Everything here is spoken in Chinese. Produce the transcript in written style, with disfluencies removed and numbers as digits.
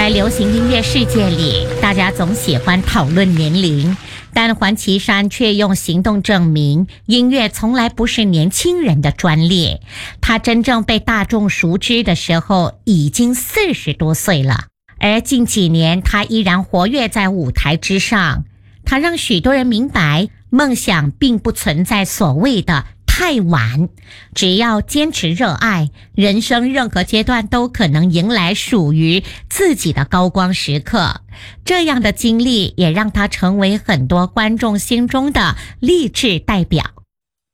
在流行音乐世界里，大家总喜欢讨论年龄，但黄绮珊却用行动证明，音乐从来不是年轻人的专利。她真正被大众熟知的时候，已经40多岁了。而近几年，她依然活跃在舞台之上。她让许多人明白，梦想并不存在所谓的太晚，只要坚持热爱，人生任何阶段都可能迎来属于自己的高光时刻。这样的经历也让他成为很多观众心中的励志代表。